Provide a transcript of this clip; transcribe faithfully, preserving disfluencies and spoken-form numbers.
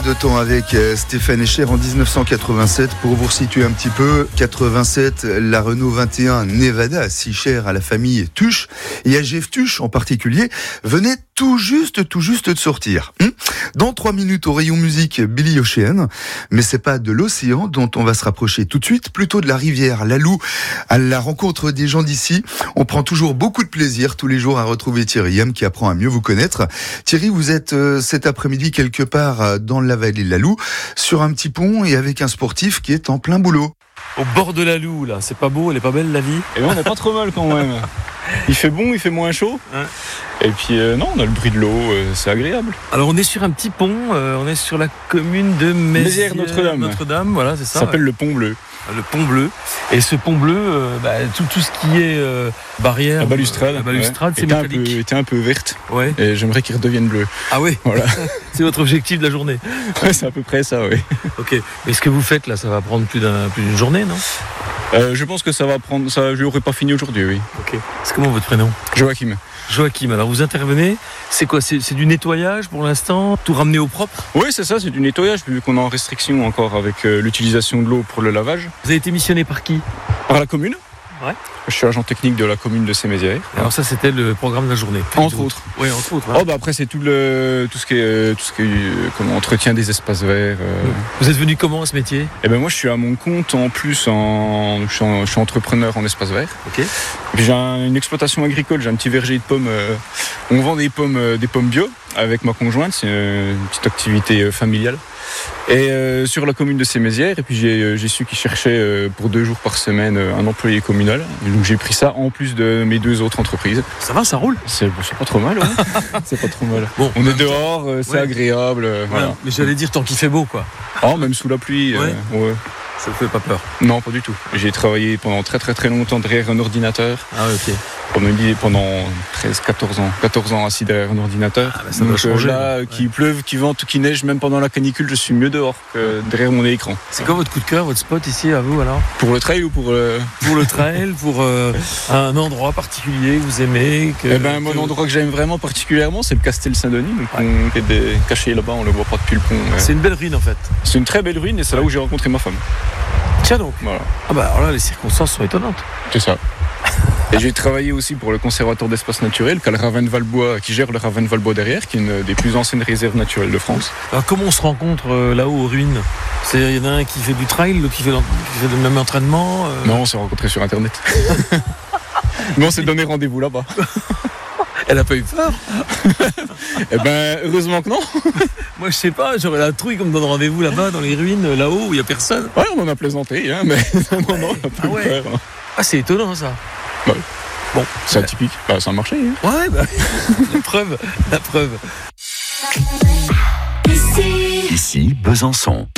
de temps avec Stéphane Escher en dix-neuf cent quatre-vingt-sept. Pour vous situer un petit peu, quatre-vingt-sept, la Renault vingt et un Nevada, si chère à la famille Tuche, et à Jeff Tuche en particulier, venait tout juste, tout juste de sortir. Dans trois minutes, au rayon musique, Billy Ocean. Mais c'est pas de l'océan dont on va se rapprocher tout de suite, plutôt de la rivière, la Loue, à la rencontre des gens d'ici. On prend toujours beaucoup de plaisir tous les jours à retrouver Thierry M qui apprend à mieux vous connaître. Thierry, vous êtes euh, cet après-midi quelque part dans la vallée de la Loue, sur un petit pont et avec un sportif qui est en plein boulot. Au bord de la Loue, là, c'est pas beau, elle est pas belle la vie. Et ben, on n'est pas trop mal quand même. Il fait bon, il fait moins chaud. Ouais. Et puis euh, non, on a le bruit de l'eau, euh, c'est agréable. Alors on est sur un petit pont, euh, on est sur la commune de Mézières Notre-Dame. Notre-Dame, voilà, c'est ça. Ça s'appelle ouais. le pont bleu. Le pont bleu. Et ce pont bleu, euh, bah, tout, tout ce qui est euh, barrière, la balustrade, la balustrade, ouais. c'est était métallique. Un peu, était un peu verte. Ouais. Et j'aimerais qu'il redevienne bleu. Ah oui. Voilà. C'est votre objectif de la journée. Ouais, c'est à peu près ça, oui. Ok. Mais ce que vous faites là, ça va prendre plus, d'un, plus d'une journée, non ? euh, Je pense que ça va prendre. Ça, je n'aurai pas fini aujourd'hui, oui. Ok. C'est comment votre prénom ? Joachim. Joachim, alors vous intervenez, c'est quoi, c'est, c'est du nettoyage pour l'instant, tout ramener au propre ? Oui, c'est ça, c'est du nettoyage, vu qu'on est en restriction encore avec euh, l'utilisation de l'eau pour le lavage. Vous avez été missionné par qui ? Par la commune. Ouais. Je suis agent technique de la commune de Sémézières. Alors ça, c'était le programme de la journée. Entre autres. Oui, entre autres. Hein. Oh, bah après, c'est tout, le, tout ce qui est, tout ce qui est euh, comment, entretien des espaces verts. Euh... Vous êtes venu comment à ce métier ? Eh ben moi, je suis à mon compte en plus, en, je, suis en, je suis entrepreneur en espace vert. Ok. Et puis j'ai un, une exploitation agricole, j'ai un petit verger de pommes. Euh, on vend des pommes, euh, des pommes bio avec ma conjointe, c'est une, une petite activité euh, familiale. Et euh, sur la commune de Sémézières, et puis j'ai, euh, j'ai su qu'ils cherchaient euh, pour deux jours par semaine euh, un employé communal. Et donc j'ai pris ça en plus de mes deux autres entreprises. Ça va, ça roule ? C'est, c'est pas trop mal, ouais. C'est pas trop mal. Bon, on est dehors, euh, c'est ouais. agréable. Euh, voilà. Ouais, mais j'allais dire tant qu'il fait beau, quoi. Oh, même sous la pluie. Ouais. Euh, ouais. Ça vous fait pas peur ? Non, pas du tout. J'ai travaillé pendant très très très longtemps derrière un ordinateur. Ah ouais, ok. Pendant, pendant treize quatorze ans. quatorze ans assis derrière un ordinateur. Ah bah ça doit changer. Là, ouais. Qu'il pleuve, qu'il vente ou qu'il neige, même pendant la canicule, je suis mieux dehors que derrière mon écran. C'est quoi votre coup de cœur, votre spot ici à vous alors ? Pour le trail ou pour le... Pour le trail, pour euh, un endroit particulier que vous aimez que, Eh ben, mon que... endroit que j'aime vraiment particulièrement, c'est le Castel Saint-Denis. Donc ouais. On est des... caché là-bas, on le voit pas depuis le pont. Mais... C'est une belle ruine en fait. C'est une très belle ruine et c'est ouais. là où j'ai rencontré ma femme. Tiens donc. Voilà. Ah bah alors là, les circonstances sont étonnantes. C'est ça. Et j'ai travaillé aussi pour le conservatoire d'espace naturel, qui a le Ravenne-Valbois, qui gère le Ravenne-Valbois derrière, qui est une des plus anciennes réserves naturelles de France. Alors comment on se rencontre euh, là-haut aux ruines ? C'est il y en a un qui fait du trail, l'autre qui fait, qui fait le même entraînement. Euh... Non, on s'est rencontrés sur Internet. Mais on s'est donné rendez-vous là-bas. Elle a pas eu peur ? Eh ben, heureusement que non. Moi, je sais pas, j'aurais la trouille qu'on me donne rendez-vous là-bas, dans les ruines, là-haut, où il y a personne. Ouais, on en a plaisanté, hein, mais non, non, non, on a pas ah eu ouais. peur. Hein. Ah, c'est étonnant, ça. Ouais. Bon. C'est ouais. atypique. Bah, ça a marché. Hein. Ouais, bah, la preuve, la preuve. Ici, Ici Besançon.